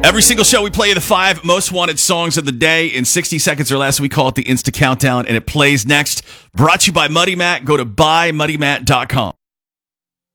Every single show, we play you the 5 most wanted songs of the day in 60 seconds or less. We call it the Insta Countdown, and it plays next. Brought to you by Muddy Matt. Go to buymuddymatt.com.